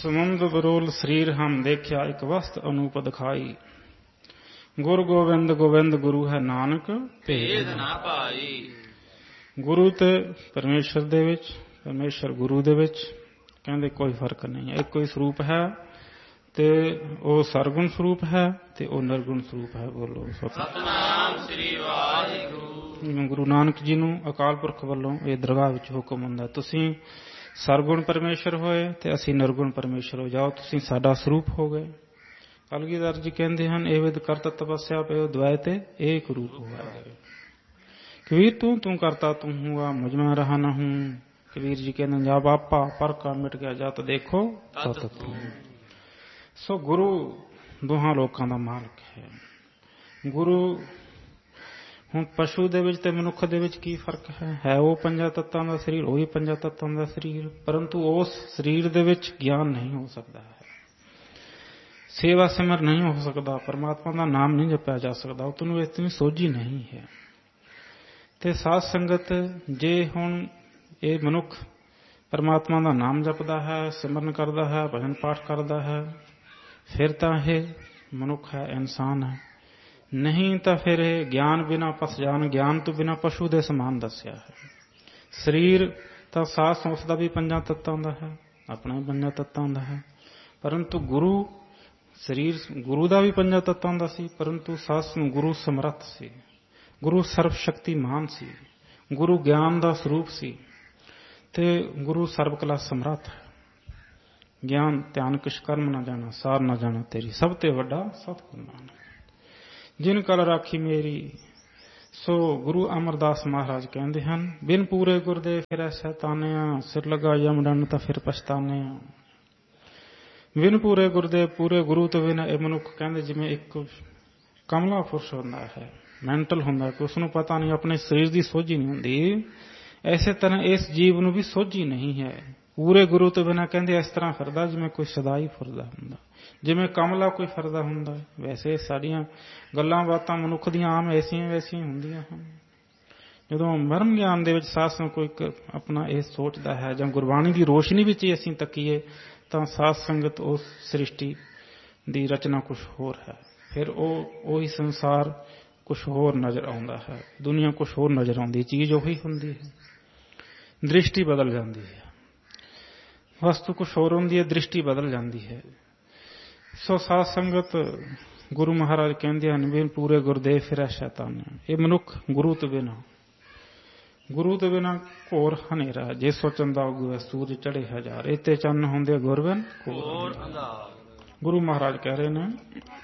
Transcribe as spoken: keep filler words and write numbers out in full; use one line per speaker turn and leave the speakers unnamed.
ਸਮੁੰਦ ਬਰੋਲ ਸਰੀਰ ਹਮ ਦੇਖਿਆ ਇੱਕ ਵਸਤ ਅਨੂਪ ਦਿਖਾਈ। ਗੁਰ ਗੋਬਿੰਦ ਗੋਬਿੰਦ ਗੁਰੂ ਹੈ ਨਾਨਕ ਭੇਦ ਨਾ ਪਾਈ। ਗੁਰੂ ਤੇ ਪਰਮੇਸ਼ਰ ਦੇ ਵਿੱਚ, ਪਰਮੇਸ਼ਰ ਗੁਰੂ ਦੇ ਵਿੱਚ ਕਹਿੰਦੇ ਕੋਈ ਫਰਕ ਨਹੀਂ ਹੈ। ਇੱਕੋ ਹੀ ਸਰੂਪ ਹੈ ਤੇ ਉਹ ਸਰਗੁਣ ਸਰੂਪ ਹੈ ਤੇ ਉਹ ਨਿਰਗੁਣ ਸਰੂਪ ਹੈ। ਬੋਲੋ ਸਤਿਨਾਮ ਸ੍ਰੀ ਵਾਹਿਗੁਰੂ। ਗੁਰੂ ਨਾਨਕ ਜੀ ਨੂੰ ਅਕਾਲ ਪੁਰਖ ਵੱਲੋਂ ਇਹ ਦਰਗਾਹ ਵਿੱਚ ਹੁਕਮ ਹੁੰਦਾ, ਤੁਸੀਂ ਸਰਗੁਣ ਪਰਮੇਸ਼ਰ ਹੋਏ ਤੇ ਅਸੀਂ ਨਿਰਗੁਣ ਪਰਮੇਸ਼ਰ ਹੋ ਜਾਓ, ਤੁਸੀਂ ਸਾਡਾ ਸਰੂਪ ਹੋ ਗਏ। ਕਲਗੀਧਰ ਜੀ ਕਹਿੰਦੇ ਹਨ, ਇਹ ਵਿਦ ਕਰਤ ਤਪੱਸਿਆ ਪਇਓ ਦ્વੈ ਤੇ ਏਕ ਰੂਪ ਹੋਆ। ਕਬੀਰ ਤੂੰ ਤੂੰ ਕਰਤਾ ਤੂੰ ਹੁਆ ਮੁਝ ਮੈਂ ਰਹਾ ਨਾ ਹੂੰ। ਕਬੀਰ ਜੀ ਕਹਿੰਦੇ ਜਬ ਆਪਾ ਪਰ ਕਾ ਮਿਟ ਗਿਆ ਜਤ ਦੇਖੋ ਤਤ ਤੂੰ। ਸੋ ਗੁਰੂ ਦੋਹਾਂ ਲੋਕਾਂ ਦਾ ਮਾਲਕ ਹੈ। ਗੁਰੂ ਹੁਣ ਪਸ਼ੂ ਦੇ ਵਿੱਚ ਤੇ ਮਨੁੱਖ ਦੇ ਵਿੱਚ ਕੀ ਫਰਕ ਹੈ? ਹੈ ਉਹ ਪੰਜਾਂ ਤੱਤਾਂ ਦਾ ਸਰੀਰ, ਉਹੀ ਪੰਜਾਂ ਤੱਤਾਂ ਦਾ ਸਰੀਰ, ਪਰੰਤੂ ਉਸ ਸਰੀਰ ਦੇ ਵਿੱਚ ਗਿਆਨ ਨਹੀਂ ਹੋ ਸਕਦਾ ਹੈ, ਸੇਵਾ ਸਿਮਰ ਨਹੀਂ ਹੋ ਸਕਦਾ, ਪਰਮਾਤਮਾ ਦਾ ਨਾਮ ਨਹੀਂ ਜਪਿਆ ਜਾ ਸਕਦਾ, ਉਹਨੂੰ ਇਤਨੀ ਸੋਝੀ ਨਹੀਂ ਹੈ। ਤੇ ਸਾਧ ਸੰਗਤ ਜੇ ਹੁਣ ਇਹ ਮਨੁੱਖ ਪਰਮਾਤਮਾ ਦਾ ਨਾਮ ਜਪਦਾ ਹੈ, ਸਿਮਰਨ ਕਰਦਾ ਹੈ, ਭਜਨ ਪਾਠ ਕਰਦਾ ਹੈ, ਫਿਰ ਤਾਂ ਇਹ ਮਨੁੱਖ ਹੈ, ਇਨਸਾਨ ਹੈ। ਨਹੀਂ ਤਾਂ ਫਿਰ ਇਹ ਗਿਆਨ ਬਿਨਾ ਪਸ ਜਾਣ, ਗਿਆਨ ਤੋਂ ਬਿਨਾ ਪਸ਼ੂ ਦੇ ਸਮਾਨ ਦੱਸਿਆ ਹੈ। ਸਰੀਰ ਤਾਂ ਸਾਹ ਉਸਦਾ ਵੀ ਪੰਜਾਂ ਤੱਤਾਂ ਦਾ ਹੈ, ਆਪਣਾ ਵੀ ਪੰਜਾਂ ਤੱਤਾਂ ਦਾ ਹੈ, ਪਰੰਤੂ ਗੁਰੂ ਸਰੀਰ ਗੁਰੂ ਦਾ ਵੀ ਪੰਜਾਂ ਤੱਤਾਂ ਦਾ ਸੀ, ਪਰੰਤੂ ਸਾਸ ਨੂੰ ਗੁਰੂ ਸਮਰੱਥ ਸੀ, ਗੁਰੂ ਸਰਵ ਸ਼ਕਤੀਮਾਨ ਸੀ, ਗੁਰੂ ਗਿਆਨ ਦਾ ਸਰੂਪ ਸੀ ਤੇ ਗੁਰੂ ਸਰਬ ਕਲਾ ਸਮਰੱਥ ਹੈ। ਗਿਆਨ ਧਿਆਨ ਕਿਛ ਕਰਮ ਨਾ ਜਾਣਾ, ਸਾਰ ਨਾ ਜਾਣਾ ਤੇਰੀ, ਸਭ ਤੇ ਵੱਡਾ ਸਤਿਗੁਰ ਨਾਨਕ। ਜਿਨ ਕਲ ਰਾਖੀ ਮੇਰੀ। ਸੋ ਗੁਰੂ ਅਮਰਦਾਸ ਮਹਾਰਾਜ ਕਹਿੰਦੇ ਹਨ, ਬਿਨ ਪੂਰੇ ਗੁਰ ਦੇ ਫਿਰੈ ਸੈਤਾਨਿਆ, ਸਿਰ ਲਗਾ ਯਮ ਡੰਡ ਤਾਂ ਫਿਰ ਪਛਤਾਨਿਆ। ਬਿਨ ਪੂਰੇ ਗੁਰ ਦੇ, ਪੂਰੇ ਗੁਰੂ ਤੋਂ ਬਿਨਾਂ ਇਹ ਮਨੁੱਖ ਕਹਿੰਦੇ ਜਿਵੇਂ ਇੱਕ ਕਮਲਾ ਪੁਰਸ਼ ਹੁੰਦਾ ਹੈ, ਮੈਂਟਲ ਹੁੰਦਾ ਕਿ ਉਸਨੂੰ ਪਤਾ ਨਹੀਂ, ਆਪਣੇ ਸਰੀਰ ਦੀ ਸੋਝੀ ਨਹੀਂ ਹੁੰਦੀ, ਐਸੇ ਤਰ੍ਹਾਂ ਇਸ ਜੀਵ ਨੂੰ ਵੀ ਸੋਝੀ ਨਹੀਂ ਹੈ। ਪੂਰੇ ਗੁਰੂ ਤੋਂ ਬਿਨਾਂ ਕਹਿੰਦੇ ਇਸ ਤਰ੍ਹਾਂ ਫਿਰਦਾ ਜਿਵੇਂ ਕੋਈ ਸਦਾ ਹੀ ਫਿਰਦਾ ਹੁੰਦਾ, ਜਿਵੇਂ ਕਮਲਾ ਕੋਈ ਫਿਰਦਾ ਹੁੰਦਾ। ਵੈਸੇ ਸਾਡੀਆਂ ਗੱਲਾਂ ਬਾਤਾਂ ਮਨੁੱਖ ਦੀਆਂ ਆਮ ਐਸੀਆਂ ਵੈਸੀਆਂ ਹੁੰਦੀਆਂ ਹਨ। ਜਦੋਂ ਬ੍ਰਹਮ ਗਿਆਨ ਦੇ ਵਿੱਚ ਸਾਧ ਸੰਗਤ ਕੋਈ ਆਪਣਾ ਇਹ ਸੋਚਦਾ ਹੈ ਜਾਂ ਗੁਰਬਾਣੀ ਦੀ ਰੋਸ਼ਨੀ ਵਿੱਚ ਹੀ ਅਸੀਂ ਤੱਕੀਏ ਤਾਂ ਸਾਧ ਸੰਗਤ ਉਸ ਸ੍ਰਿਸ਼ਟੀ ਦੀ ਰਚਨਾ ਕੁਛ ਹੋਰ ਹੈ। ਫਿਰ ਉਹ ਉਹੀ ਸੰਸਾਰ ਕੁਛ ਹੋਰ ਨਜ਼ਰ ਆਉਂਦਾ ਹੈ, ਦੁਨੀਆ ਕੁਛ ਹੋਰ ਨਜ਼ਰ ਆਉਂਦੀ, ਚੀਜ਼ ਉਹੀ ਹੁੰਦੀ ਹੈ, ਦ੍ਰਿਸ਼ਟੀ ਬਦਲ ਜਾਂਦੀ ਹੈ, ਵਸਤੂ ਕੁਛ ਹੋਰ ਹੁੰਦੀ ਹੈ, ਦ੍ਰਿਸ਼ਟੀ ਬਦਲ ਜਾਂਦੀ ਹੈ। ਸੋ ਸਾਧ ਸੰਗਤ ਗੁਰੂ ਮਹਾਰਾਜ ਕਹਿੰਦੇ ਹਨ, ਬਿਨ ਪੂਰੇ ਗੁਰਦੇ ਫਿਰੈ ਸ਼ੈਤਾਨ। ਇਹ ਮਨੁੱਖ ਗੁਰੂ ਤੋਂ ਬਿਨਾਂ, ਗੁਰੂ ਤੋਂ ਬਿਨਾਂ ਘੋਰ ਹਨੇਰਾ, ਜੇ ਸੋਚਣ ਦਾ ਉਗਵੇ ਸੂਰਜ ਚੜੇ ਹਜ਼ਾਰ, ਇੱਥੇ ਚੰਨ ਹੁੰਦੇ ਗੁਰ ਬਿਨ ਘੋਰ ਅੰਧਾਰ। ਗੁਰੂ ਮਹਾਰਾਜ ਕਹਿ ਰਹੇ ਨੇ